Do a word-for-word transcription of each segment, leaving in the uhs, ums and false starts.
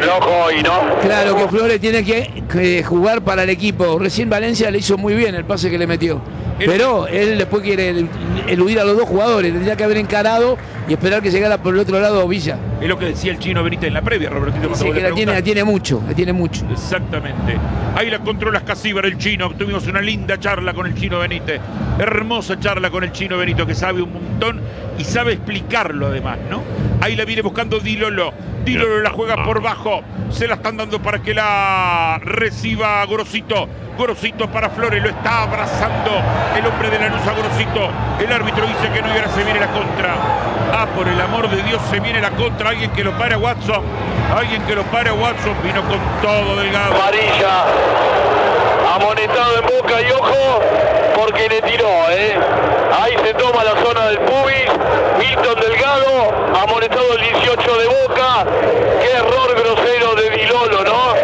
flojo hoy, ¿no? Claro que Flores tiene que, que jugar para el equipo. Recién Valencia le hizo muy bien el pase que le metió. Pero él después quiere eludir a los dos jugadores. Tendría que haber encarado y esperar que llegara por el otro lado Villa. Es lo que decía el Chino Benítez en la previa, Robertito. Sí, que la tiene, la tiene mucho, la tiene mucho. Exactamente. Ahí la controla Scasíbar, el Chino. Tuvimos una linda charla con el Chino Benítez. Hermosa charla con el Chino Benito, que sabe un montón y sabe explicarlo además, ¿no? Ahí la viene buscando Di Lolo. Di Lolo la juega por bajo. Se la están dando para que la reciba Gorosito. Gorosito para Flores, lo está abrazando el hombre de Lanús a Gorosito. El árbitro dice que no y ahora se viene la contra. Ah, por el amor de Dios, se viene la contra. Alguien que lo pare a Watson. Alguien que lo pare a Watson. Vino con todo Delgado. Amarilla. Amonestado en Boca y ojo, porque le tiró, ¿eh? Ahí se toma la zona del pubis. Milton Delgado, amonestado el dieciocho de Boca. Qué error grosero de Di Lolo, ¿no?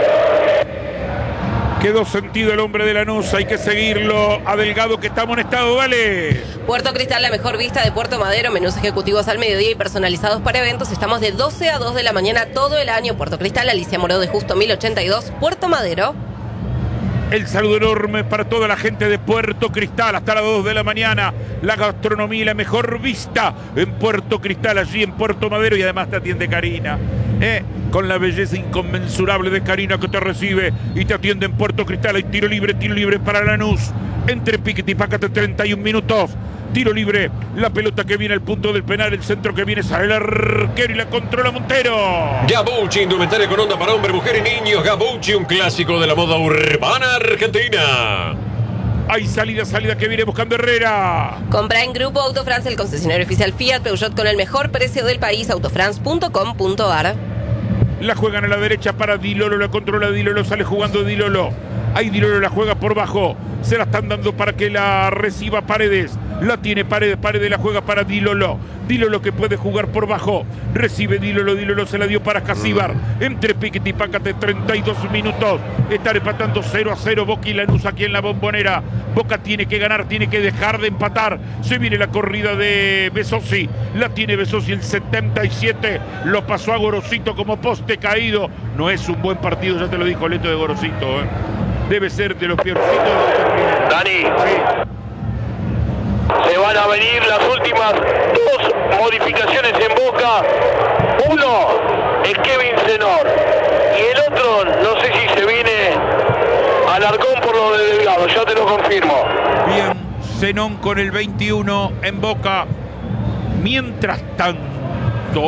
Quedó sentido el hombre de Lanús, hay que seguirlo a Delgado que está amonestado, dale. Puerto Cristal, la mejor vista de Puerto Madero, menús ejecutivos al mediodía y personalizados para eventos. Estamos de doce a dos de la mañana todo el año. Puerto Cristal, Alicia Moró de Justo mil ochenta y dos, Puerto Madero. El saludo enorme para toda la gente de Puerto Cristal. Hasta las dos de la mañana. La gastronomía y la mejor vista en Puerto Cristal, allí en Puerto Madero. Y además te atiende Karina. ¿eh? Con la belleza inconmensurable de Karina que te recibe y te atiende en Puerto Cristal. Hay tiro libre, tiro libre para Lanús. Entre Piquete y Pácate, treinta y un minutos. Tiro libre, la pelota que viene al punto del penal, el centro que viene sale el arquero y la controla Montero. Gabucci, indumentaria con onda para hombre, mujer y niños. Gabucci, un clásico de la moda urbana argentina. Hay salida, salida que viene buscando Herrera. Compra en Grupo Autofrance, el concesionario oficial Fiat Peugeot con el mejor precio del país, autofrance punto com punto ar. La juegan a la derecha para Di Lolo, la controla Di Lolo, sale jugando Di Lolo. Ahí Di Lolo la juega por bajo. Se la están dando para que la reciba Paredes. La tiene Paredes, Paredes la juega para Di Lolo. Di Lolo que puede jugar por bajo. Recibe Di Lolo, Di Lolo se la dio para Scasíbar. Entre Piquete y Pácate, treinta y dos minutos. Están empatando cero a cero Boca y Lanús aquí en la Bombonera. Boca tiene que ganar, tiene que dejar de empatar. Se viene la corrida de Besosi. La tiene Besosi el setenta y siete. Lo pasó a Gorosito como poste caído. No es un buen partido, ya te lo dijo Leto de Gorosito. ¿eh? Debe ser de los peorcitos de los Dani. Sí. Se van a venir las últimas dos modificaciones en Boca. Uno es Kevin Zenor y el otro, no sé si se viene Alarcón por lo de Delgado, ya te lo confirmo. Bien, Zenón con el veintiuno en Boca. Mientras tanto,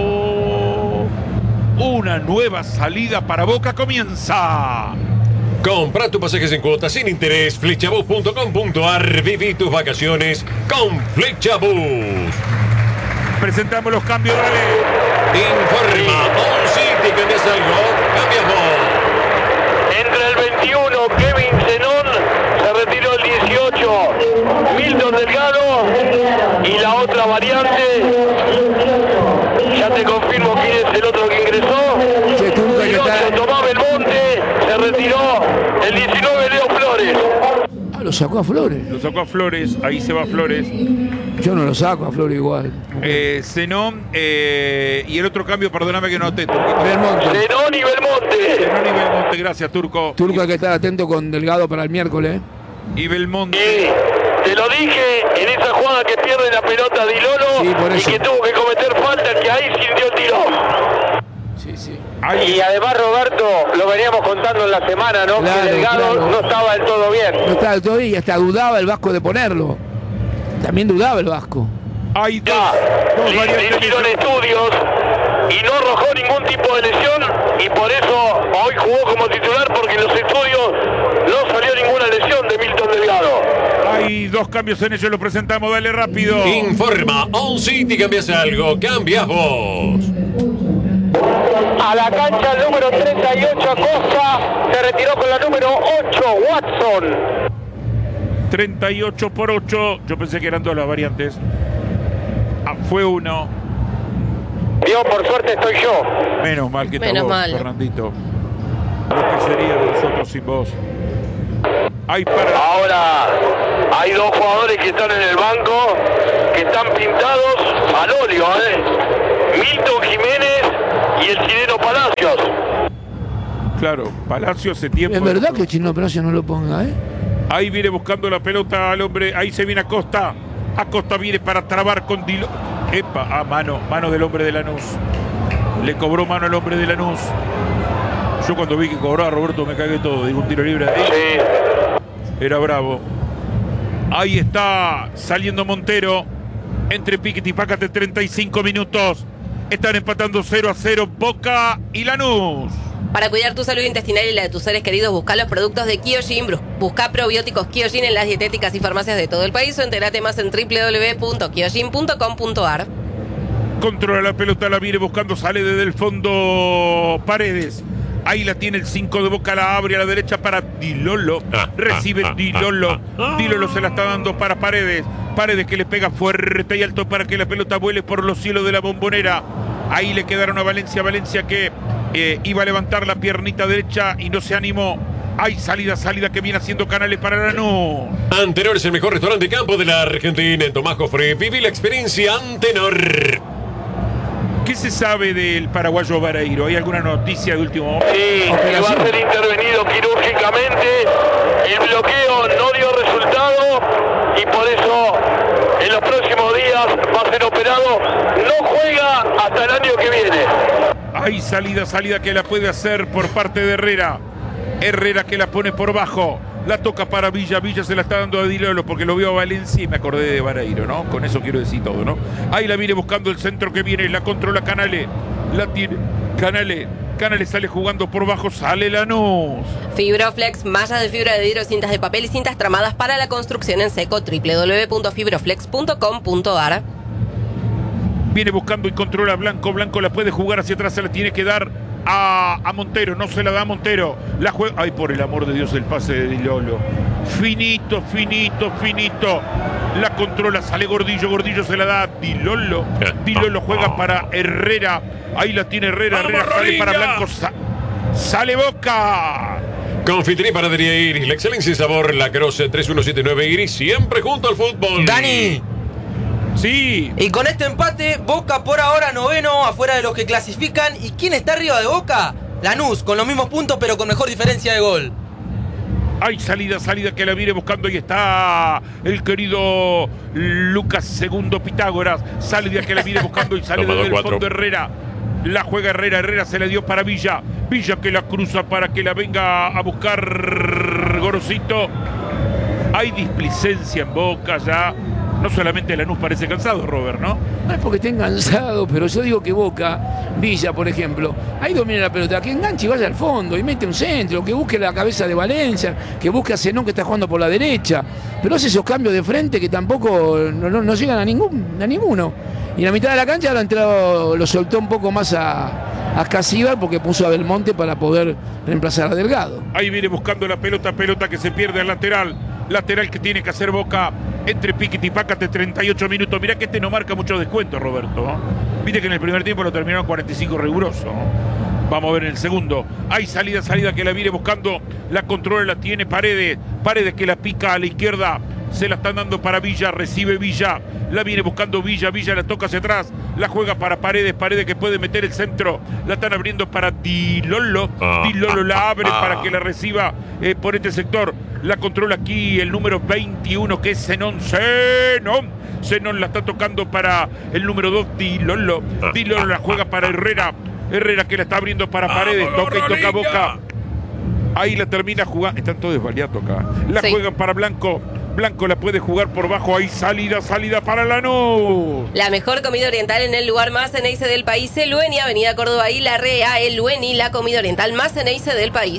una nueva salida para Boca comienza. Compra tu pasaje en cuotas sin interés. Flechabus punto com punto ar. Viví tus vacaciones con Flechabus. Presentamos los cambios, dale. Informa. Oh, sí, te cambias algo. Cambiamos. Entre el veintiuno, Kevin Zenón, se retiró el dieciocho, Milton Delgado, y la otra variante, ya te confirmo quién es el otro que ingresó. El ocho, Tomás Belmonte, se retiró el diecinueve, Leo Flores. Ah, lo sacó a Flores. Lo sacó a Flores, ahí se va Flores. Yo no lo saco a Flores igual. Eh, Zenón eh, y el otro cambio, perdóname que no te... Belmonte. Zenón y Belmonte. Zenón y Belmonte, gracias, Turco. Turco hay que estar atento con Delgado para el miércoles. Y Belmonte. Sí, te lo dije en esa jugada que pierde la pelota Di Lolo, sí, por y eso. que tuvo que cometer falta, que ahí sintió el tiro. Sí, sí. Y además, Roberto, lo veníamos contando en la semana, ¿no? Claro, que Delgado claro. no estaba del todo bien. No estaba del todo bien y hasta dudaba el Vasco de ponerlo. También dudaba el Vasco. Hay dos, Ya, dos le, variantes. le hicieron estudios y no arrojó ningún tipo de lesión, y por eso hoy jugó como titular, porque en los estudios no salió ninguna lesión de Milton Delgado. Hay dos cambios en ellos, lo presentamos, dale rápido. Informa. Oh, sí, te cambias algo. Cambias vos. A la cancha el número treinta y ocho, Acosta, se retiró con la número ocho, Watson. treinta y ocho por ocho, yo pensé que eran dos las variantes. Ah, fue uno. Dios, por suerte estoy yo. Menos mal que Menos está vos, mal. Fernandito. Lo que sería de nosotros sin vos. Hay para... Ahora hay dos jugadores que están en el banco, que están pintados al óleo, ¿eh? Milton Jiménez y el chileno Palacios. Claro, Palacio hace tiempo. Es verdad que Chino Palacio no lo ponga, ¿eh? Ahí viene buscando la pelota al hombre. Ahí se viene Acosta. Acosta viene para trabar con Dilo. Epa, ah, mano, mano del hombre de Lanús. Le cobró mano al hombre de Lanús. Yo cuando vi que cobraba Roberto me cagué todo. Digo, un tiro libre ahí. Sí. Era bravo. Ahí está saliendo Montero. Entre Piquet y Pácate, treinta y cinco minutos. Están empatando cero a cero Boca y Lanús. Para cuidar tu salud intestinal y la de tus seres queridos, busca los productos de Kyojin. Busca probióticos Kyojin en las dietéticas y farmacias de todo el país o entérate más en doble u doble u doble u punto kyojin punto com punto a r. Controla la pelota, la viene buscando, sale desde el fondo Paredes. Ahí la tiene el cinco de Boca, la abre a la derecha para Dilolo. Recibe Dilolo. Dilolo se la está dando para Paredes. Paredes que le pega fuerte y alto para que la pelota vuele por los cielos de la Bombonera. Ahí le quedaron a Valencia. Valencia que eh, iba a levantar la piernita derecha y no se animó. Hay salida, salida que viene haciendo Canales para Lanús. Antenor es el mejor restaurante campo de la Argentina. En Tomás Jofre, viví la experiencia Antenor. ¿Qué se sabe del paraguayo Vareiro? ¿Hay alguna noticia de último momento? Sí, que va a ser intervenido quirúrgicamente. El bloqueo no dio resultado y por eso en los próximos días va a ser operado. No juega hasta el año que viene. Hay salida, salida que la puede hacer por parte de Herrera. Herrera que la pone por bajo. La toca para Villa, Villa se la está dando a Dilolo porque lo vio a Valencia y me acordé de Vareiro, ¿no? Con eso quiero decir todo, ¿no? Ahí la viene buscando el centro que viene, la controla Canales, la tiene Canales, Canales sale jugando por bajo, sale Lanús. Fibroflex, mallas de fibra de vidrio, cintas de papel y cintas tramadas para la construcción en seco, doble u doble u doble u punto fibroflex punto com punto a r. Viene buscando y controla Blanco, Blanco la puede jugar hacia atrás, se la tiene que dar A, a Montero, no se la da a Montero. La juega. Ay, por el amor de Dios, el pase de Dilolo. Finito, finito, finito. La controla, sale Gordillo, Gordillo se la da a Dilolo. Dilolo juega para Herrera. Ahí la tiene Herrera, Herrera sale para Blanco. Sa sale Boca. Confitería y Panadería Iris, la excelencia y sabor, la Croce tres uno siete nueve Iris, siempre junto al fútbol. Dani. Sí. Y con este empate, Boca por ahora noveno, afuera de los que clasifican. ¿Y quién está arriba de Boca? Lanús, con los mismos puntos, pero con mejor diferencia de gol. Hay salida, salida que la viene buscando. Ahí está el querido Lucas Segundo Pitágoras. Salida que la viene buscando y sale desde el fondo Herrera. La juega Herrera, Herrera se la dio para Villa. Villa que la cruza para que la venga a buscar Gorosito. Hay displicencia en Boca ya. No solamente Lanús parece cansado, Robert, ¿no? No es porque estén cansados, pero yo digo que Boca, Villa, por ejemplo, ahí domina la pelota, que enganche y vaya al fondo y mete un centro, que busque la cabeza de Valencia, que busque a Zenón que está jugando por la derecha, pero hace esos cambios de frente que tampoco no, no, no llegan a, ningún, a ninguno. Y en la mitad de la cancha lo, entrado, lo soltó un poco más a, a Casíbar porque puso a Belmonte para poder reemplazar a Delgado. Ahí viene buscando la pelota, pelota que se pierde al lateral. Lateral que tiene que hacer Boca entre Piquet y Pácate, treinta y ocho minutos. Mirá que este no marca mucho descuento, Roberto. Viste que en el primer tiempo lo terminaron cuarenta y cinco riguroso. Vamos a ver en el segundo. Hay salida, salida que la viene buscando. La controla, la tiene Paredes. Paredes que la pica a la izquierda. Se la están dando para Villa, recibe Villa. La viene buscando Villa, Villa la toca hacia atrás. La juega para Paredes, Paredes que puede meter el centro. La están abriendo para Dilolo. Dilolo la abre para que la reciba eh, por este sector. La controla aquí el número veintiuno que es Zenón. Zenón. Zenón la está tocando para el número dos, Dilolo. Dilolo la juega para Herrera. Herrera que la está abriendo para Paredes. Toca y toca Boca. Ahí la termina jugando. Están todos desvaliados acá. La sí. Juegan para Blanco. Blanco la puede jugar por bajo. Ahí salida, salida para Lanús. La mejor comida oriental en el lugar más ceneice del país, El Lueni, Avenida Córdoba y La Rea. El Lueni, la comida oriental más ceneice del país.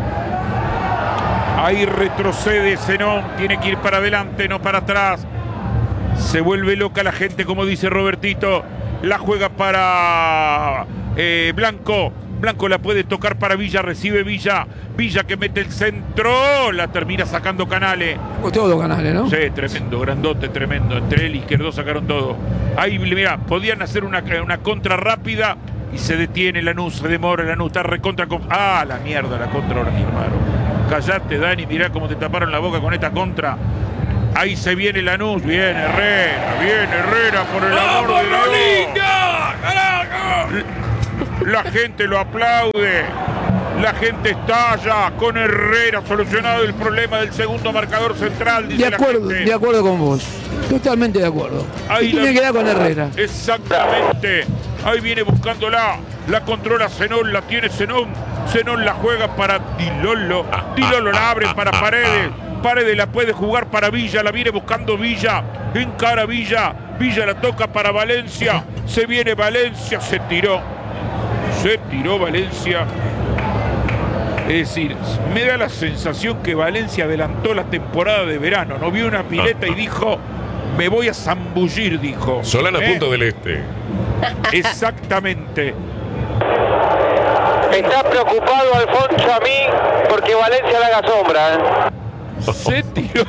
Ahí retrocede Zenón. Tiene que ir para adelante, no para atrás. Se vuelve loca la gente, como dice Robertito. La juega para eh, Blanco. Blanco la puede tocar para Villa, recibe Villa. Villa que mete el centro, la termina sacando Canales. Todo Canales, ¿no? Sí, tremendo, grandote, tremendo. Entre él y Izquierdo sacaron todo. Ahí, mira, podían hacer una, una contra rápida y se detiene Lanús, se demora Lanús, está recontra. Ah, la mierda, la contra ahora que armaron. Callate, Dani, mirá cómo te taparon la boca con esta contra. Ahí se viene Lanús, viene Herrera, viene Herrera por el amor de Dios. La gente lo aplaude. La gente está ya con Herrera solucionado el problema del segundo marcador central. Dice de acuerdo, la gente. de acuerdo con vos. Totalmente de acuerdo. Ahí y tiene la... que dar con Herrera. Exactamente. Ahí viene buscándola. La controla Zenón, la tiene Zenón. Zenón la juega para Dilolo. Dilolo la abre para Paredes. Paredes la puede jugar para Villa. La viene buscando Villa. Encara Villa. Villa la toca para Valencia. Se viene Valencia. Se tiró. Se tiró Valencia. Es decir, me da la sensación que Valencia adelantó la temporada de verano. No vio una pileta y dijo, me voy a zambullir, dijo. Solana, ¿Eh? Punta del Este. Exactamente. Está preocupado Alfonso a mí porque Valencia le haga sombra. ¿eh? Se tiró.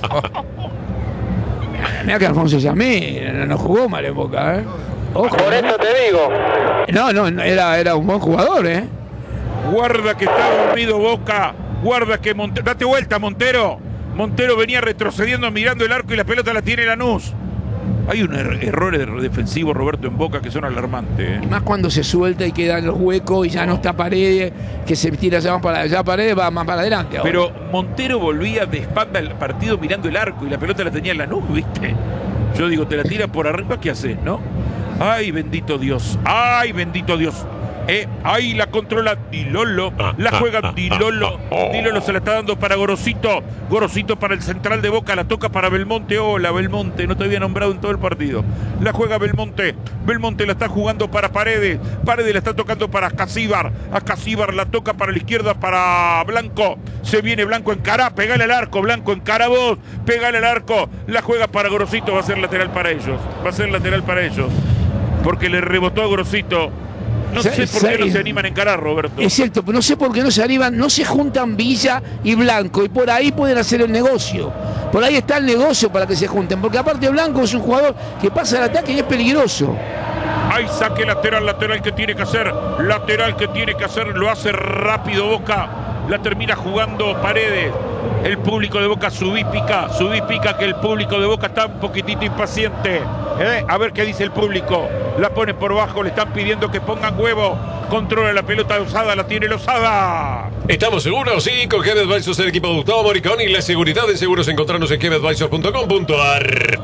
Mirá que Alfonso Samí no, no jugó mal en Boca, ¿eh? Ojo, Por ¿eh? eso te digo. No, no, no, era, era un buen jugador, ¿eh? Guarda que está dormido Boca. Guarda que Montero. Date vuelta, Montero. Montero venía retrocediendo, mirando el arco y la pelota la tiene Lanús. Hay un er errores defensivos, Roberto, en Boca que son alarmantes. ¿eh? Más cuando se suelta y quedan los huecos y ya no está Paredes, que se tira ya más para allá, Paredes va más para adelante ahora. Pero Montero volvía de espalda al partido mirando el arco y la pelota la tenía Lanús, ¿viste? Yo digo, te la tira por arriba, ¿qué haces, no? Ay, bendito Dios. Ay, bendito Dios. Eh, ahí la controla Dilolo, la juega Dilolo, Dilolo se la está dando para Gorosito, Gorosito para el central de Boca, la toca para Belmonte. Hola Belmonte, no te había nombrado en todo el partido. La juega Belmonte, Belmonte la está jugando para Paredes, Paredes la está tocando para Acasíbar, Acasíbar la toca para la izquierda para Blanco, se viene Blanco en cara, pegale al arco, Blanco en cara vos, pegale al arco, la juega para Gorosito, va a ser lateral para ellos, va a ser lateral para ellos, porque le rebotó a Gorosito. No sé por qué no se animan a encarar, Roberto. Es cierto, pero no sé por qué no se animan, no se juntan Villa y Blanco, y por ahí pueden hacer el negocio. Por ahí está el negocio para que se junten, porque aparte Blanco es un jugador que pasa al ataque y es peligroso. Hay saque lateral, lateral que tiene que hacer, lateral que tiene que hacer, lo hace rápido Boca, la termina jugando Paredes. El público de Boca subí pica, subí pica que el público de Boca está un poquitito impaciente. ¿Eh? A ver qué dice el público. La pone por bajo, le están pidiendo que pongan huevo. Controla la pelota de Lozada, la tiene Lozada. ¿Estamos seguros? Sí, con Kevin Advisors, el equipo de Gustavo Moricón y la seguridad de seguros. Encontrarnos en kevin advisors punto com punto a r.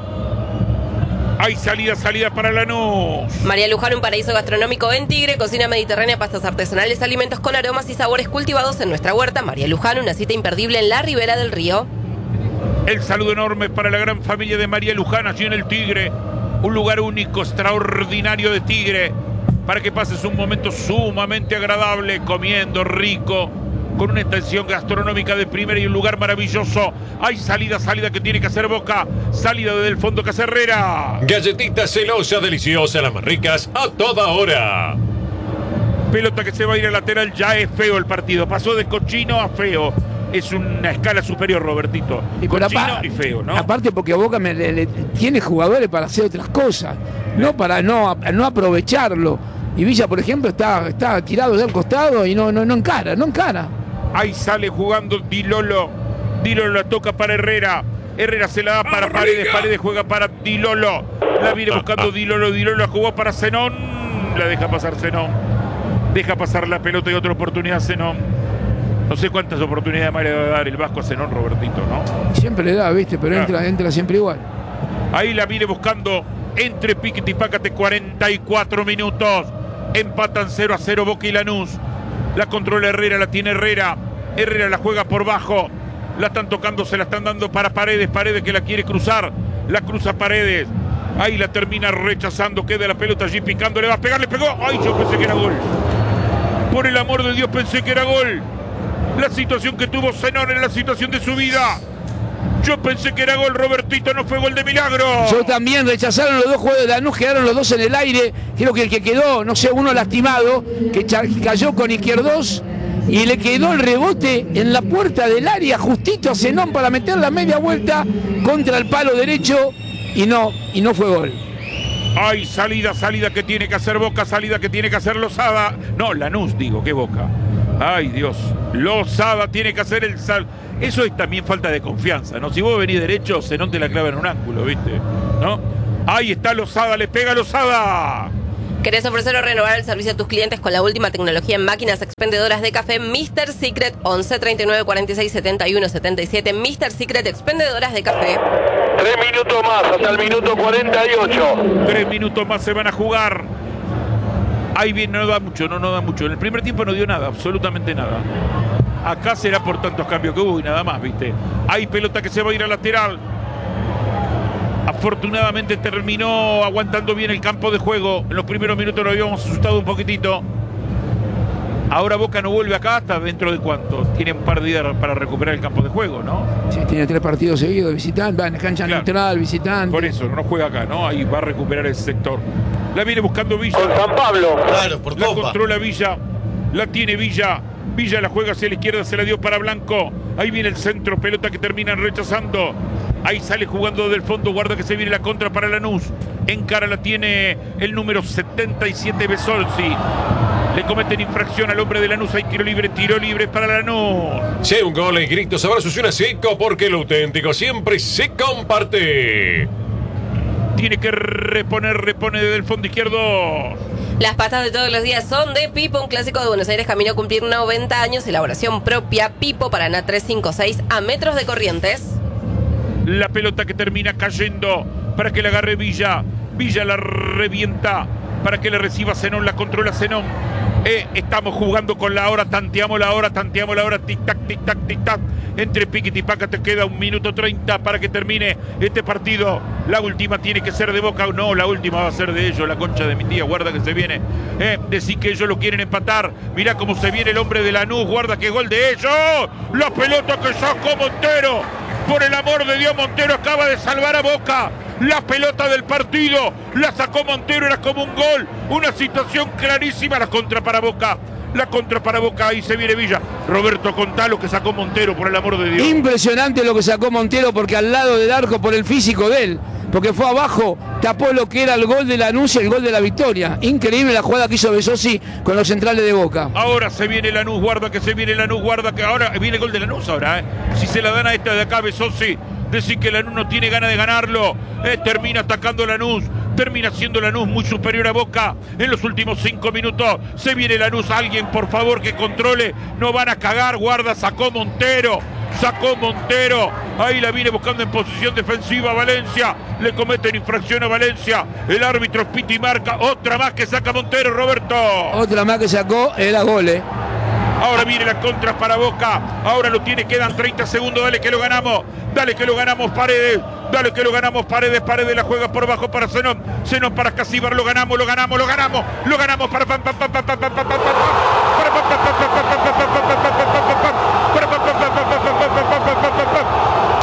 Hay salida, salida para Lanús. María Luján, un paraíso gastronómico en Tigre, cocina mediterránea, pastas artesanales, alimentos con aromas y sabores cultivados en nuestra huerta. María Luján, una cita imperdible en la ribera del río. El saludo enorme para la gran familia de María Luján allí en el Tigre. Un lugar único, extraordinario de Tigre, para que pases un momento sumamente agradable, comiendo rico, con una intención gastronómica de primera y un lugar maravilloso. Hay salida, salida que tiene que hacer Boca, salida desde el fondo que hace Herrera. Galletitas celosas, deliciosas, las más ricas, a toda hora. Pelota que se va a ir a lateral, ya es feo el partido, pasó de cochino a feo. Es una escala superior, Robertito. Y cochino y feo, ¿no? Aparte porque Boca me, le, le, tiene jugadores para hacer otras cosas, no para no, no aprovecharlo. Y Villa, por ejemplo, está, está tirado ya al costado y no, no, no encara, no encara. Ahí sale jugando Dilolo. Dilolo la toca para Herrera. Herrera se la da para Paredes. Paredes juega para Dilolo. La viene buscando Dilolo. Dilolo la jugó para Zenón. La deja pasar Zenón. Deja pasar la pelota y otra oportunidad Zenón. No sé cuántas oportunidades más le va a dar el Vasco a Zenón, Robertito, ¿no? Siempre le da, viste, pero Claro. entra, entra siempre igual. Ahí la viene buscando entre Piquete y Pácate, cuarenta y cuatro minutos. Empatan cero a cero Boca y Lanús. La controla Herrera, la tiene Herrera. Herrera la juega por bajo. La están tocando, se la están dando para Paredes. Paredes que la quiere cruzar. La cruza Paredes. Ahí la termina rechazando. Queda la pelota allí picando. Le va a pegar, le pegó. Ay, yo pensé que era gol. Por el amor de Dios, pensé que era gol. La situación que tuvo Zenón en la situación de su vida. Yo pensé que era gol, Robertito, no fue gol de milagro. Yo también, rechazaron los dos juegos de Lanús, quedaron los dos en el aire. Creo que el que quedó, no sé, uno lastimado, que cayó con izquierdos y le quedó el rebote en la puerta del área justito a Zenón para meter la media vuelta contra el palo derecho y no, y no fue gol. Ay, salida, salida que tiene que hacer Boca, salida que tiene que hacer Lozada. No, Lanús, digo, qué Boca. Ay, Dios. Lozada tiene que hacer el sal. Eso es también falta de confianza, ¿no? Si vos venís derecho, Zenón te la clava en un ángulo, ¿viste? ¿No? Ahí está Lozada, le pega Lozada. ¿Querés ofrecer o renovar el servicio a tus clientes con la última tecnología en máquinas expendedoras de café? mister Secret once treinta y nueve cuarenta y seis setenta y uno setenta y siete. mister Secret expendedoras de café. Tres minutos más, hasta el minuto cuarenta y ocho. Tres minutos más se van a jugar. Ahí bien, no da mucho, no, no da mucho. En el primer tiempo no dio nada, absolutamente nada. Acá será por tantos cambios que hubo y nada más, ¿viste? Hay pelota que se va a ir a lateral. Afortunadamente terminó aguantando bien el campo de juego. En los primeros minutos lo habíamos asustado un poquitito. Ahora Boca no vuelve acá hasta dentro de cuánto. Tiene un par de días para recuperar el campo de juego, ¿no? Sí, tiene tres partidos seguidos de visitante, va en cancha Claro. neutral, visitante. Por eso, no juega acá, ¿no? Ahí va a recuperar ese sector. La viene buscando Villa. Con San Pablo. Claro, por La Copa. controla Villa. La tiene Villa. Villa la juega hacia la izquierda, se la dio para Blanco. Ahí viene el centro, pelota que terminan rechazando. Ahí sale jugando del fondo, guarda que se viene la contra para Lanús. En cara la tiene el número setenta y siete Besolsi. Le cometen infracción al hombre de Lanús. Hay tiro libre, tiro libre para Lanús. Si hay un gol en gritos, ahora suena seco porque lo auténtico siempre se comparte. Tiene que reponer, repone desde el fondo izquierdo. Las patas de todos los días son de Pipo, un clásico de Buenos Aires, camino a cumplir noventa años, elaboración propia. Pipo, Paraná trescientos cincuenta y seis, a metros de Corrientes. La pelota que termina cayendo para que la agarre Villa. Villa la revienta para que le reciba Zenón, la controla Zenón. Eh, estamos jugando con la hora, tanteamos la hora, tanteamos la hora, tic-tac, tic-tac, tic-tac. Entre piquete y paca te queda un minuto treinta para que termine este partido. La última tiene que ser de Boca. No, la última va a ser de ellos, la concha de mi tía. Guarda que se viene. Eh, decir que ellos lo quieren empatar. Mirá cómo se viene el hombre de Lanús. Guarda que gol de ellos. La pelota que sacó Montero. Por el amor de Dios, Montero acaba de salvar a Boca. La pelota del partido la sacó Montero, era como un gol. Una situación clarísima, la contra para Boca. La contra para Boca, ahí se viene Villa. Roberto, contalo que sacó Montero, por el amor de Dios. Impresionante lo que sacó Montero, porque al lado del arco, por el físico de él, porque fue abajo, tapó lo que era el gol de Lanús y el gol de la victoria. Increíble la jugada que hizo Besosi con los centrales de Boca. Ahora se viene Lanús, guarda que se viene Lanús, guarda que ahora viene el gol de Lanús ahora, ¿eh? Si se la dan a esta de acá, Besosi, decir que Lanús no tiene ganas de ganarlo. Eh, termina atacando Lanús. Termina siendo Lanús muy superior a Boca en los últimos cinco minutos. Se viene Lanús, alguien por favor que controle. No van a cagar, guarda, sacó Montero. Sacó Montero. Ahí la viene buscando en posición defensiva Valencia. Le cometen infracción a Valencia. El árbitro pita y marca. Otra más que saca Montero, Roberto. Otra más que sacó era gol, ¿eh? Ahora viene la contra para Boca. Ahora lo tiene, quedan treinta segundos. Dale que lo ganamos. Dale que lo ganamos, Paredes. Dale que lo ganamos, Paredes. Paredes la juega por bajo para Zenón. Zenón para Casíbar. Lo ganamos, lo ganamos, lo ganamos. Lo ganamos para pam pam pam pam pam pam pam pam pam. Para pam pam pam pam pam pam pam pam pam pam pam pam pam. Para pam pam pam pam pam pam pam pam pam pam pam.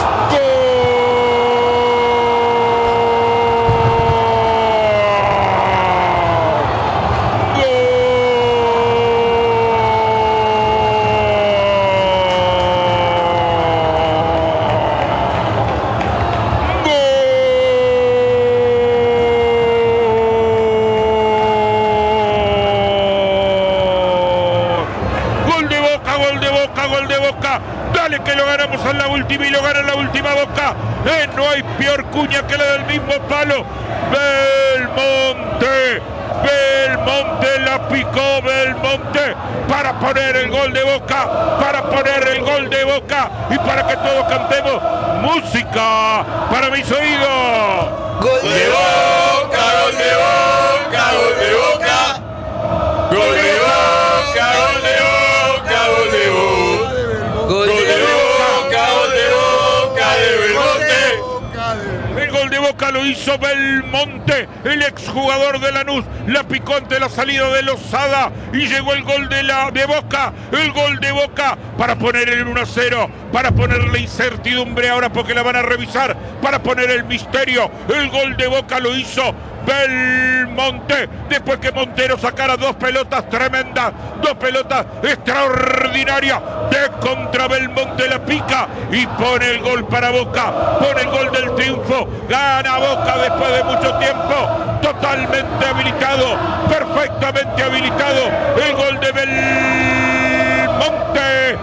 Dale que lo ganamos en la última y lo gana en la última Boca. Eh, no hay peor cuña que la del mismo palo. Belmonte. Belmonte la picó Belmonte para poner el gol de Boca, para poner el gol de Boca y para que todos cantemos música para mis oídos. Gol de Boca, gol de Boca, gol de Boca. Gol de Boca, gol de Boca, gol de Boca. Gol de Boca, gol de Boca de Belmonte. El gol de Boca lo hizo Belmonte, el exjugador de Lanús. La picó ante la salida de Lozada y llegó el gol de, la, de Boca. El gol de Boca para poner el uno a cero, para poner la incertidumbre ahora porque la van a revisar, para poner el misterio. El gol de Boca lo hizo Belmonte, después que Montero sacara dos pelotas tremendas, dos pelotas extraordinarias, de contra Belmonte la pica y pone el gol para Boca, pone el gol del triunfo, gana Boca después de mucho tiempo, totalmente habilitado, perfectamente habilitado, el gol de Belmonte,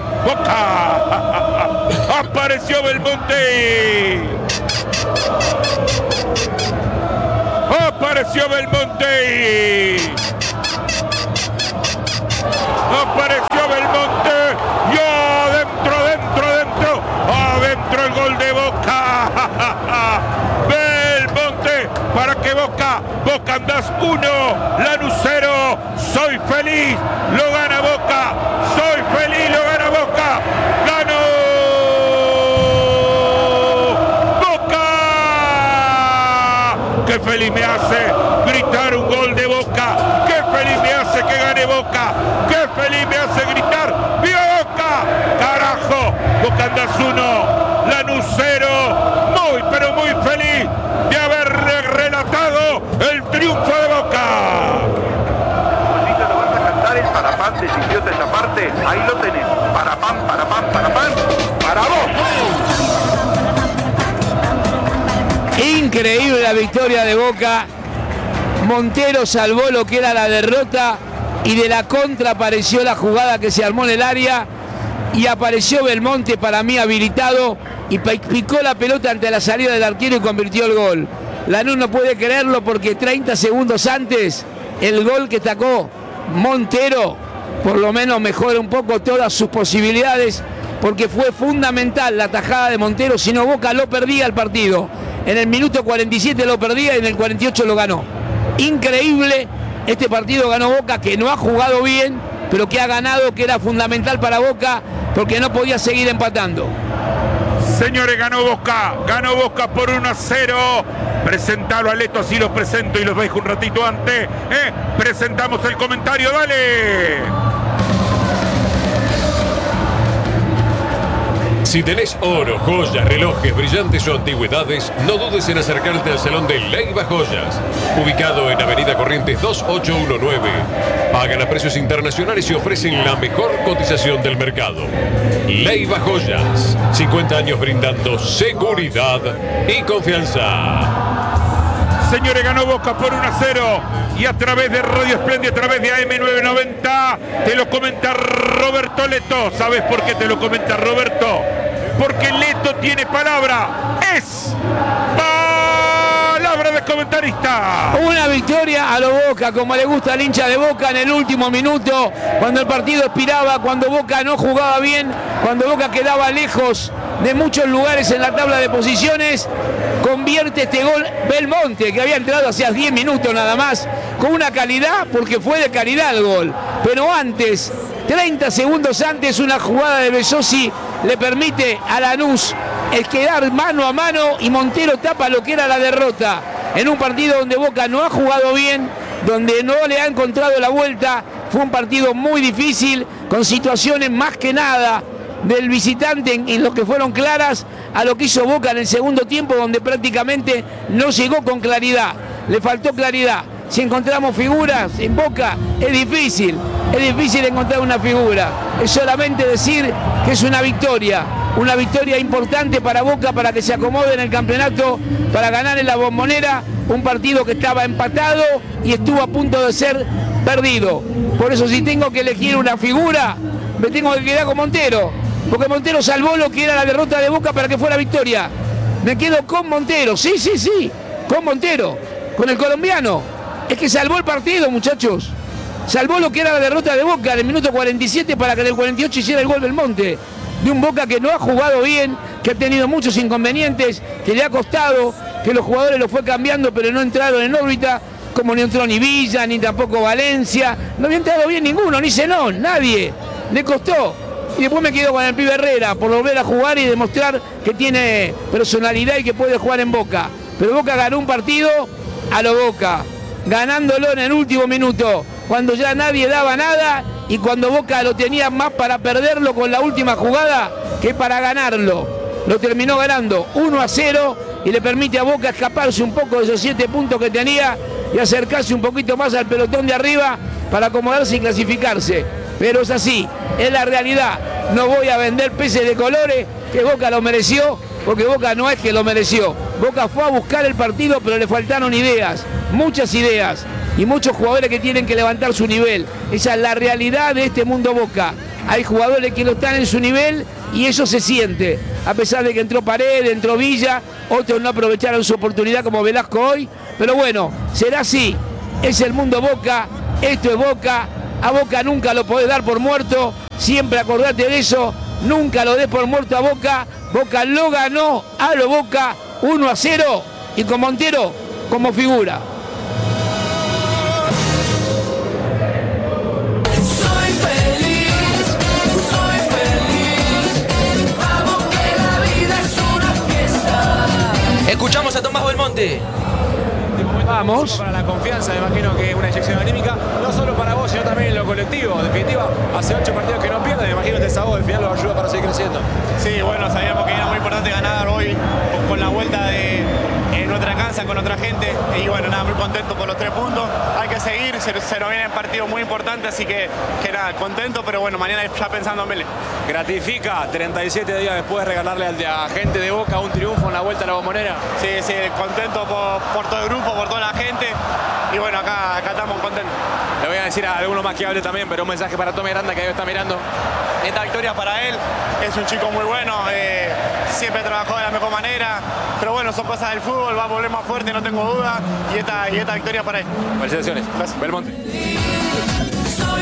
Boca, apareció Belmonte. Apareció Belmonte. Apareció Belmonte. Y adentro, adentro, adentro. Adentro el gol de Boca. Belmonte para que Boca. Boca andás uno. Lanús cero. Soy feliz. Lo gana Boca. Soy feliz. Lo gana Boca. Ganó. Qué feliz me hace gritar un gol de Boca. Qué feliz me hace que gane Boca. Qué feliz me hace gritar. ¡Viva Boca! ¡Carajo! Boca andás uno. Lanús cero. Muy, pero muy feliz de haber relatado el triunfo de Boca. Ahorita lo vas a cantar el parapán, decidió esa parte. Ahí lo tenés. Parapán, parapán, parapán. Para vos. Increíble la victoria de Boca. Montero salvó lo que era la derrota y de la contra apareció la jugada que se armó en el área y apareció Belmonte, para mí habilitado, y picó la pelota ante la salida del arquero y convirtió el gol. Lanús no puede creerlo porque treinta segundos antes el gol que sacó Montero por lo menos mejora un poco todas sus posibilidades, porque fue fundamental la tajada de Montero, si no Boca lo perdía el partido. En el minuto cuarenta y siete lo perdía y en el cuarenta y ocho lo ganó. Increíble, este partido ganó Boca, que no ha jugado bien, pero que ha ganado, que era fundamental para Boca, porque no podía seguir empatando. Señores, ganó Boca, ganó Boca por uno a cero. Presentalo a Leto, así los presento y los dejo un ratito antes. ¿eh? Presentamos el comentario, dale. Si tenés oro, joyas, relojes, brillantes o antigüedades, no dudes en acercarte al Salón de Leiva Joyas, ubicado en Avenida Corrientes dos ocho uno nueve. Pagan a precios internacionales y ofrecen la mejor cotización del mercado. Leiva Joyas, cincuenta años brindando seguridad y confianza. Señores, ganó Boca por uno a cero. Y a través de Radio Espléndida, a través de A M novecientos noventa, te lo comenta Roberto Leto. ¿Sabes por qué te lo comenta Roberto? Porque Leto tiene palabra. Es palabra de comentarista. Una victoria a lo Boca, como le gusta al hincha de Boca en el último minuto, cuando el partido expiraba, cuando Boca no jugaba bien, cuando Boca quedaba lejos de muchos lugares en la tabla de posiciones. Convierte este gol Belmonte, que había entrado hace diez minutos nada más, con una calidad, porque fue de calidad el gol. Pero antes, treinta segundos antes, una jugada de Besosi le permite a Lanús el quedar mano a mano y Montero tapa lo que era la derrota. En un partido donde Boca no ha jugado bien, donde no le ha encontrado la vuelta, fue un partido muy difícil, con situaciones más que nada del visitante en, en lo que fueron claras, a lo que hizo Boca en el segundo tiempo, donde prácticamente no llegó con claridad, le faltó claridad. Si encontramos figuras en Boca, es difícil, es difícil encontrar una figura, es solamente decir que es una victoria, una victoria importante para Boca, para que se acomode en el campeonato, para ganar en la Bombonera, un partido que estaba empatado y estuvo a punto de ser perdido. Por eso, si tengo que elegir una figura, me tengo que quedar con Montero, porque Montero salvó lo que era la derrota de Boca para que fuera victoria. Me quedo con Montero, sí, sí, sí, con Montero, con el colombiano. Es que salvó el partido, muchachos. Salvó lo que era la derrota de Boca en el minuto cuarenta y siete para que en el cuarenta y ocho hiciera el gol Belmonte. De un Boca que no ha jugado bien, que ha tenido muchos inconvenientes, que le ha costado, que los jugadores lo fue cambiando pero no entraron en órbita, como no entró ni Villa, ni tampoco Valencia. No había entrado bien ninguno, ni Zenón, nadie. Le costó. Y después me quedo con el pibe Herrera por volver a jugar y demostrar que tiene personalidad y que puede jugar en Boca. Pero Boca ganó un partido a lo Boca, ganándolo en el último minuto, cuando ya nadie daba nada y cuando Boca lo tenía más para perderlo con la última jugada que para ganarlo. Lo terminó ganando uno a cero y le permite a Boca escaparse un poco de esos siete puntos que tenía y acercarse un poquito más al pelotón de arriba para acomodarse y clasificarse. Pero es así, es la realidad. No voy a vender peces de colores, que Boca lo mereció, porque Boca no es que lo mereció. Boca fue a buscar el partido, pero le faltaron ideas, muchas ideas, y muchos jugadores que tienen que levantar su nivel. Esa es la realidad de este mundo Boca. Hay jugadores que no están en su nivel y eso se siente. A pesar de que entró Paredes, entró Villa, otros no aprovecharon su oportunidad como Velasco hoy, Pero bueno, será así. Es el mundo Boca, esto es Boca. A Boca nunca lo podés dar por muerto. Siempre acordate de eso. Nunca lo des por muerto a Boca. Boca lo ganó a lo Boca uno a cero. Y con Montero como figura. Soy feliz, soy feliz. Vamos que la vida es una fiesta. Escuchamos a Tomás Belmonte. Vamos. Para la confianza, me imagino que es una inyección anímica, no solo para vos, sino también en lo colectivo. En definitiva, hace ocho partidos que no pierden, me imagino que ese sabor al final lo ayuda para seguir creciendo. Sí, bueno, sabíamos que era muy importante ganar hoy con, con la vuelta de en nuestra casa, con otra gente. Y bueno, nada, muy contento por los tres puntos. Hay que seguir, se, se nos viene un partido muy importante, así que, que nada, contento, pero bueno, mañana ya pensando en Vélez. Gratifica treinta y siete días después regalarle al de a gente de Boca un triunfo en la vuelta a la Bombonera. Sí, sí, contento por, por todo el grupo, por toda la gente. Y bueno, acá, acá estamos contentos. Le voy a decir a alguno más que hable también, pero un mensaje para Tommy Aranda que ahí está mirando. Esta victoria para él, es un chico muy bueno, eh, siempre trabajó de la mejor manera, pero bueno, son cosas del fútbol, va a volver más fuerte, no tengo duda, y esta, y esta victoria para él. Felicitaciones. Gracias. Belmonte. Soy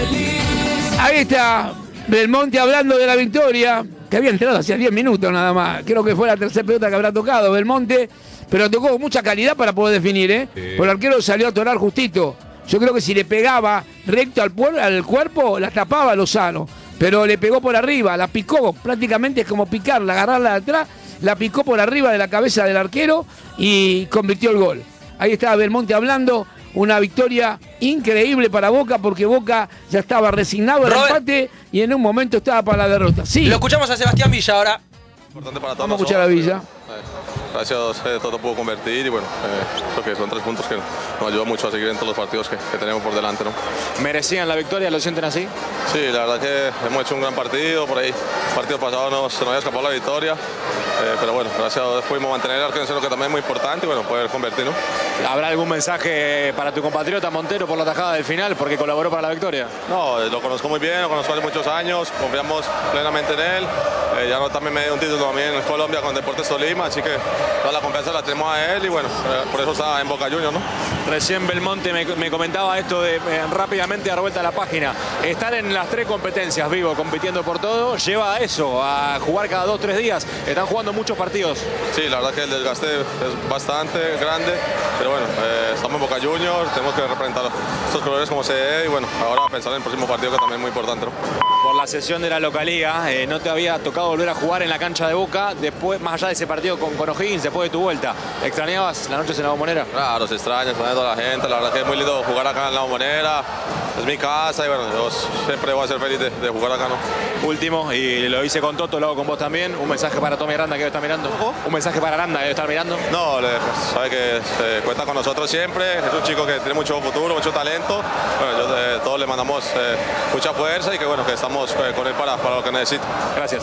feliz. Ahí está Belmonte hablando de la victoria, que había entrado hacía diez minutos nada más. Creo que fue la tercera pelota que habrá tocado Belmonte, pero tocó con mucha calidad para poder definir, ¿eh? Sí. Por el arquero salió a atorar justito. Yo creo que si le pegaba recto al, al cuerpo, la tapaba Lozano. Pero le pegó por arriba, la picó, prácticamente es como picarla, agarrarla de atrás, la picó por arriba de la cabeza del arquero y convirtió el gol. Ahí estaba Belmonte hablando, una victoria increíble para Boca porque Boca ya estaba resignado al empate y en un momento estaba para la derrota. Sí. Lo escuchamos a Sebastián Villa ahora. Importante para todos. Vamos a escuchar a Villa. Gracias a Dios eh, todo pudo convertir y bueno, eh, creo que son tres puntos que nos ayudan mucho a seguir en todos los partidos que, que tenemos por delante, ¿no? ¿Merecían la victoria? ¿Lo sienten así? Sí, la verdad que hemos hecho un gran partido, por ahí el partido pasado nos, se nos había escapado la victoria, eh, pero bueno, gracias a Dios pudimos mantener el arco en cero, que también es muy importante y bueno, poder convertir, ¿no? ¿Habrá algún mensaje para tu compatriota Montero por la tajada del final, porque colaboró para la victoria? No, lo conozco muy bien, lo conozco hace muchos años, confiamos plenamente en él, eh, ya no, también me dio un título también en Colombia con Deportes Tolima, así que toda la confianza la tenemos a él y bueno, eh, por eso está en Boca Juniors, ¿no? Recién Belmonte me, me comentaba esto de eh, rápidamente dar vuelta a la página. Estar en las tres competencias vivo, compitiendo por todo, lleva a eso, a jugar cada dos, tres días. Están jugando muchos partidos. Sí, la verdad que el desgaste es bastante grande, pero bueno, eh, estamos en Boca Juniors, tenemos que representar estos colores como se debe y bueno, ahora pensar en el próximo partido que también es muy importante, ¿no? Por la sesión de la localía, eh, ¿no te había tocado volver a jugar en la cancha de Boca después, más allá de ese partido con, con O'Higgins, después de tu vuelta? ¿Extrañabas las noches en la Bombonera? Claro, se extraña, extraña a toda la gente, la verdad que es muy lindo jugar acá en la Bombonera, es mi casa y bueno, yo siempre voy a ser feliz de, de jugar acá, ¿no? Último, y lo hice con Toto, lo hago con vos también, un mensaje para Tommy Aranda que debe estar mirando. ¿Un mensaje para Aranda que debe estar mirando? No, le, sabe que eh, cuenta con nosotros siempre, es un chico que tiene mucho futuro, mucho talento, bueno, yo, eh, todos le mandamos eh, mucha fuerza y que bueno, que estamos eh, con él para, para lo que necesite. Gracias.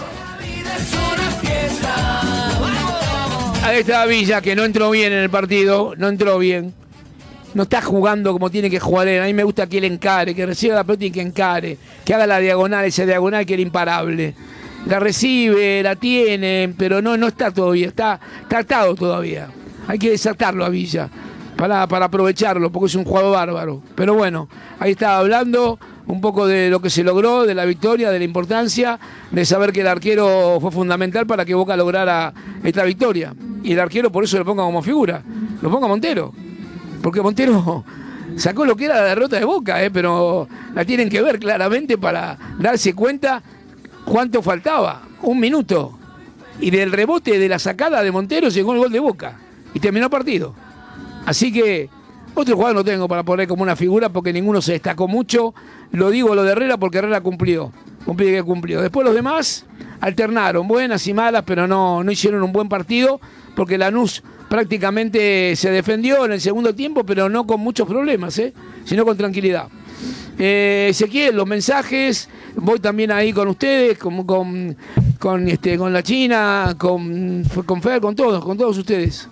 Ahí está Villa, que no entró bien en el partido, no entró bien. No está jugando como tiene que jugar él. A mí me gusta que él encare, que reciba la pelota y que encare, que haga la diagonal, esa diagonal que era imparable. La recibe, la tiene, pero no, no está todavía, está tratado todavía. Hay que desatarlo a Villa para, para aprovecharlo, porque es un jugador bárbaro. Pero bueno, ahí estaba hablando un poco de lo que se logró, de la victoria, de la importancia, de saber que el arquero fue fundamental para que Boca lograra esta victoria. Y el arquero por eso lo ponga como figura, lo ponga Montero. Porque Montero sacó lo que era la derrota de Boca, eh, pero la tienen que ver claramente para darse cuenta cuánto faltaba. Un minuto. Y del rebote de la sacada de Montero llegó el gol de Boca. Y terminó el partido. Así que otro jugador no tengo para poner como una figura porque ninguno se destacó mucho. Lo digo lo de Herrera porque Herrera cumplió. Cumplió que cumplió. Después los demás alternaron, buenas y malas, pero no, no hicieron un buen partido porque Lanús prácticamente se defendió en el segundo tiempo, pero no con muchos problemas, ¿eh? Sino con tranquilidad. Eh, Ezequiel, los mensajes, voy también ahí con ustedes, con, con, con, este, con la China, con, con Fer, con todos, con todos ustedes.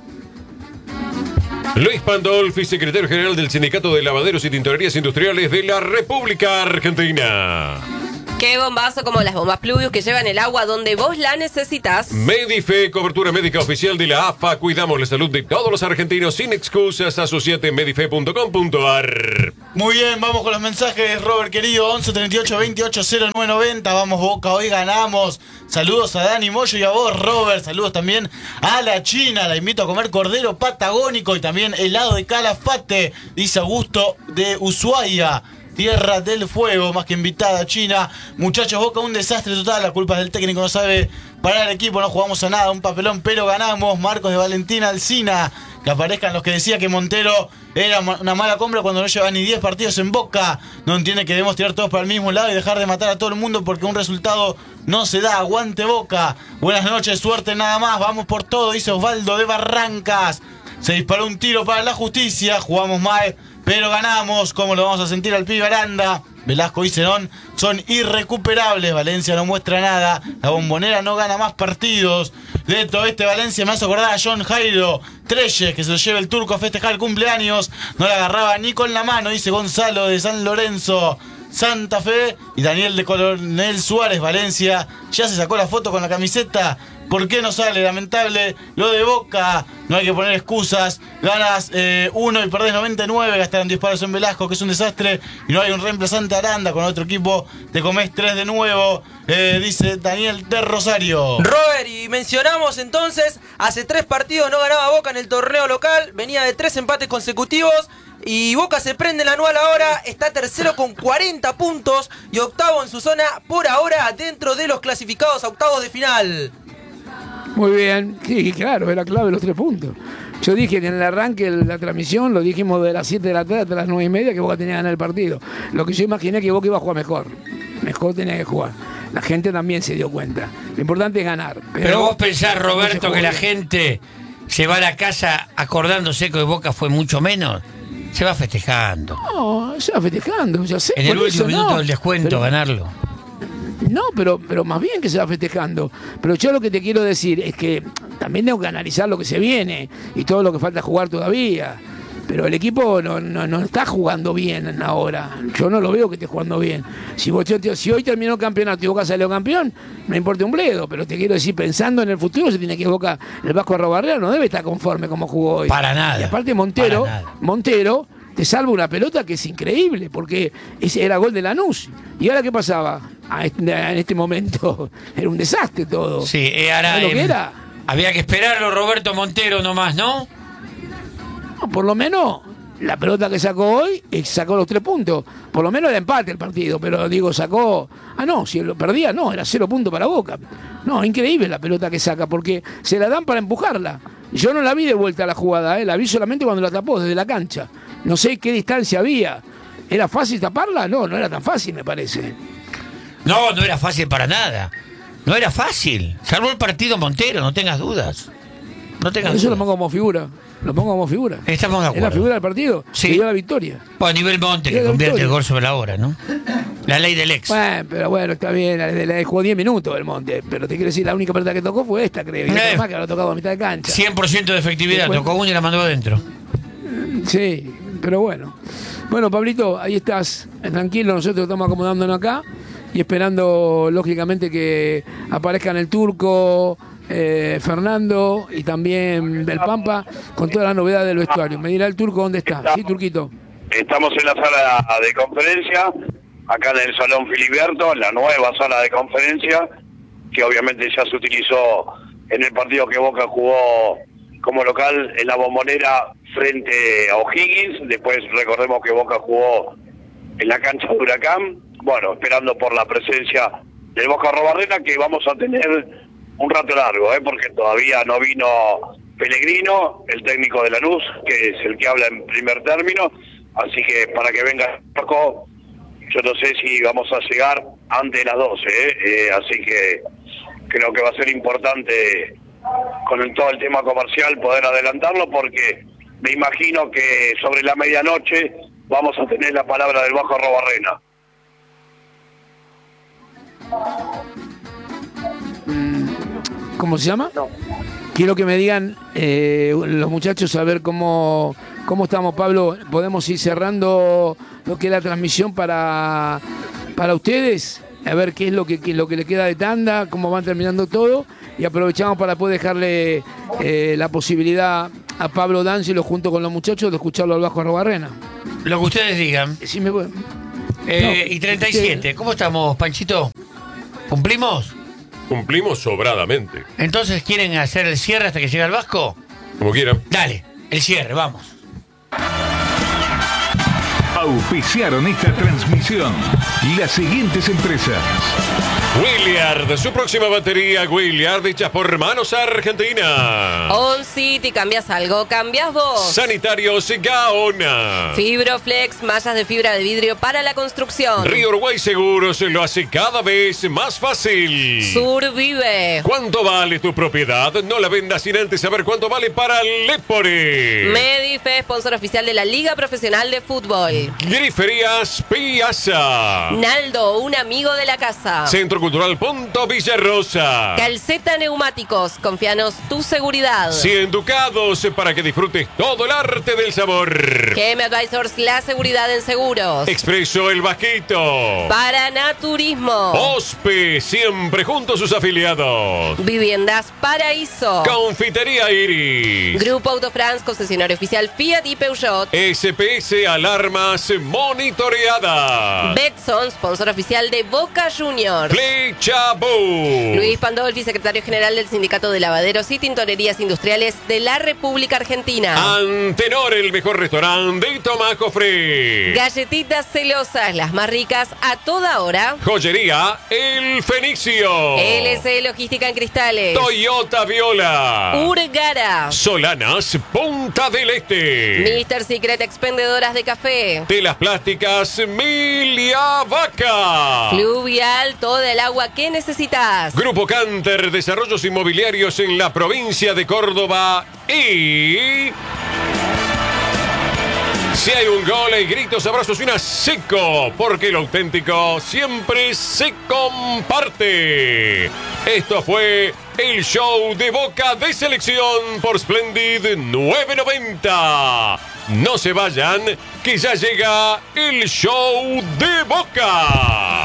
Luis Pandolfi, secretario general del Sindicato de Lavaderos y Tintorerías Industriales de la República Argentina. Qué bombazo como las bombas Pluvius que llevan el agua donde vos la necesitas. Medife, cobertura médica oficial de la A F A. Cuidamos la salud de todos los argentinos sin excusas. Asociate en medife punto com punto ar. Muy bien, vamos con los mensajes, Robert querido. Once treinta y ocho veintiocho cero nueve noventa. Vamos Boca, hoy ganamos. Saludos a Dani Moyo y a vos, Robert. Saludos también a la China. La invito a comer cordero patagónico y también helado de Calafate, dice Augusto de Ushuaia. Tierra del Fuego, más que invitada China. Muchachos, Boca un desastre total. La culpa es del técnico, no sabe parar el equipo. No jugamos a nada, un papelón, pero ganamos. Marcos de Valentina Alsina. Que aparezcan los que decía que Montero era una mala compra cuando no lleva ni diez partidos en Boca. No entiende que debemos tirar todos para el mismo lado y dejar de matar a todo el mundo porque un resultado no se da. Aguante Boca. Buenas noches, suerte nada más. Vamos por todo, dice Osvaldo de Barrancas. Se disparó un tiro para la justicia. Jugamos mal, pero ganamos. ¿Cómo lo vamos a sentir al pibe Aranda? Velasco y Zenón son irrecuperables. Valencia no muestra nada. La Bombonera no gana más partidos. De todo este Valencia me hace acordar a John Jairo Treyes, que se lo lleva el turco a festejar el cumpleaños. No la agarraba ni con la mano, dice Gonzalo de San Lorenzo. Santa Fe y Daniel de Coronel Suárez. Valencia ya se sacó la foto con la camiseta. ¿Por qué no sale? Lamentable lo de Boca. No hay que poner excusas. Ganas eh, uno y perdés noventa y nueve. Gastaron diez palos en Velasco, que es un desastre. Y no hay un reemplazante Aranda. Con otro equipo te comés tres de nuevo. Eh, dice Daniel de Rosario. Robert, y mencionamos entonces, hace tres partidos no ganaba Boca en el torneo local. Venía de tres empates consecutivos. Y Boca se prende el anual ahora, está tercero con cuarenta puntos y octavo en su zona por ahora dentro de los clasificados a octavos de final. Muy bien, sí, claro, era clave los tres puntos. Yo dije que en el arranque de la transmisión, lo dijimos de las siete de la tarde hasta las nueve y media, que Boca tenía que ganar el partido. Lo que yo imaginé que Boca iba a jugar mejor. Mejor tenía que jugar. La gente también se dio cuenta. Lo importante es ganar. Pero, pero vos pensás, Roberto, no que la bien. gente se va a la casa acordándose que Boca fue mucho menos. Se va festejando. No, se va festejando, ya sé. En el por último eso, minuto no. del descuento, Pero- ganarlo. No, pero, pero más bien que se va festejando. Pero yo lo que te quiero decir es que también tengo que analizar lo que se viene y todo lo que falta jugar todavía. Pero el equipo no, no, no está jugando bien ahora. Yo no lo veo que esté jugando bien. Si, vos, si hoy terminó el campeonato y Boca salió campeón, no importa un bledo. Pero te quiero decir, pensando en el futuro, se tiene que Boca, el Vasco Arrobarrera no debe estar conforme como jugó hoy. Para nada. Y aparte Montero, Para nada. Montero te salva una pelota que es increíble, porque ese era gol de Lanús. ¿Y ahora qué pasaba? A este- en este momento era un desastre todo. Sí, eh, ahora, ¿Sabés lo que eh, era? había que esperarlo Roberto Montero nomás, ¿no? No, por lo menos la pelota que sacó hoy, eh, sacó los tres puntos. Por lo menos era empate el partido, pero digo, sacó... Ah, no, si lo perdía, no, era cero puntos para Boca. No, increíble la pelota que saca, porque se la dan para empujarla. Yo no la vi de vuelta a la jugada, eh, la vi solamente cuando la tapó desde la cancha. No sé qué distancia había. ¿Era fácil taparla? No, no era tan fácil, me parece. No, no era fácil para nada. No era fácil. Salvó el partido Montero, no tengas dudas. No tengas Por eso lo dudas. pongo como figura. Lo pongo como figura. Estamos de Es acuerdo. la figura del partido. Sí. Que dio la victoria. Bueno, a nivel Monte, que Era la convierte el victoria. gol sobre la hora, ¿no? La ley del ex. Bueno, pero bueno, está bien. La, la, la jugó diez minutos el Monte. Pero te quiero decir, la única pelota que tocó fue esta, creo. Y Eh. otra más que la tocado a mitad de cancha. cien por ciento de efectividad. Después- Tocó una y la mandó adentro. Sí, pero bueno. Bueno, Pablito, ahí estás. Tranquilo, nosotros estamos acomodándonos acá y esperando, lógicamente, que aparezcan el Turco, eh, Fernando y también Belpampa con todas las novedades del vestuario. Me dirá el Turco dónde está. Sí, Turquito. Estamos en la sala de conferencia, acá en el Salón Filiberto, en la nueva sala de conferencia, que obviamente ya se utilizó en el partido que Boca jugó como local en la Bombonera frente a O'Higgins. Después recordemos que Boca jugó en la cancha de Huracán. Bueno, esperando por la presencia del Boca Arrobarrena, que vamos a tener un rato largo, ¿eh? Porque todavía no vino Pellegrino, el técnico de Lanús, que es el que habla en primer término. Así que para que venga Paco, yo no sé si vamos a llegar antes de las doce, ¿eh? Eh, así que creo que va a ser importante con el, todo el tema comercial poder adelantarlo, porque me imagino que sobre la medianoche vamos a tener la palabra del Bajo Arrobarrena. ¿Cómo se llama? Quiero que me digan eh, los muchachos a ver cómo, cómo estamos, Pablo. ¿Podemos ir cerrando lo que es la transmisión para, para ustedes? a ver qué es lo que, qué es lo que le queda de tanda, cómo van terminando todo, y aprovechamos para poder dejarle eh, la posibilidad a Pablo D'Angelo junto con los muchachos de escucharlo al Bajo Arrobarrena. Lo que ustedes digan. Sí, me voy. Eh, No, y treinta y siete, ¿cómo estamos, Panchito? ¿Cumplimos? Cumplimos sobradamente. Entonces, ¿quieren hacer el cierre hasta que llegue el Vasco? Como quieran. Dale, el cierre, vamos. Auspiciaron esta transmisión las siguientes empresas. Williard, su próxima batería Williard, hecha por Manos Argentina. On City, ¿cambias algo? ¿Cambias vos? Sanitarios Gaona. Fibroflex, mallas de fibra de vidrio para la construcción. Río Uruguay Seguros lo hace cada vez más fácil. Survive. ¿Cuánto vale tu propiedad? No la vendas sin antes saber cuánto vale para Lepore. Medife, sponsor oficial de la Liga Profesional de Fútbol. Griferías Piazza. Naldo, un amigo de la casa. Centro Cultural Punto Villarrosa. Calceta Neumáticos, confianos tu seguridad. cien ducados para que disfrutes todo el arte del sabor. G M Advisors, la seguridad en seguros. Expreso El Vasquito. Paranaturismo. Ospe, siempre junto a sus afiliados. Viviendas Paraíso. Confitería Iris. Grupo Autofrance, concesionario oficial Fiat y Peugeot. S P S Alarmas Monitoreada. Betson, sponsor oficial de Boca Juniors. Chabú. Luis Pandolfi, secretario general del Sindicato de Lavaderos y Tintorerías Industriales de la República Argentina. Antenor, el mejor restaurante de Tomás Cofré. Galletitas celosas, las más ricas a toda hora. Joyería El Fenicio. L C Logística en Cristales. Toyota Viola. Urgara. Solanas Punta del Este. Mister Secret, expendedoras de café. Telas plásticas Milia Vaca. Fluvial, toda el agua que necesitas. Grupo Canter, desarrollos inmobiliarios en la provincia de Córdoba. Y si hay un gol, hay gritos, abrazos y una seco, porque lo auténtico siempre se comparte. Esto fue el show de Boca de Selección por Splendid nueve noventa. No se vayan, que ya llega el show de Boca.